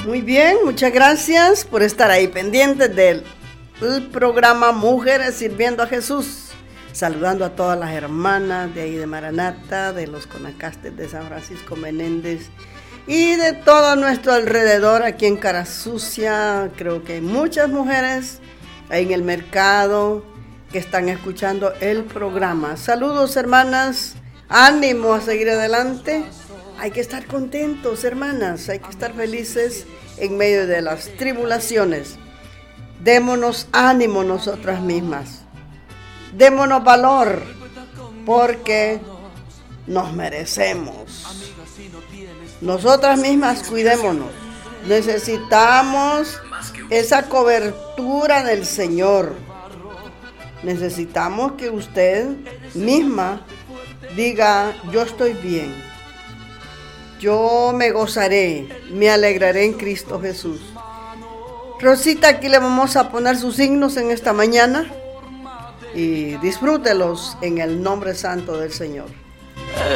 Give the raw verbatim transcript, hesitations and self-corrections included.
Muy bien, muchas gracias por estar ahí pendientes del el programa Mujeres Sirviendo a Jesús. Saludando a todas las hermanas de ahí de Maranata, de los Conacastes de San Francisco Menéndez y de todo nuestro alrededor aquí en Carasucia. Creo que hay muchas mujeres ahí en el mercado que están escuchando el programa. Saludos, hermanas, ánimo a seguir adelante. Hay que estar contentos, hermanas, hay que estar felices en medio de las tribulaciones. Démonos ánimo nosotras mismas. Démonos valor, porque nos merecemos. Nosotras mismas cuidémonos. Necesitamos esa cobertura del Señor. Necesitamos que usted misma diga, yo estoy bien. Yo me gozaré, me alegraré en Cristo Jesús. Rosita, aquí le vamos a poner sus signos en esta mañana y disfrútelos en el nombre santo del Señor.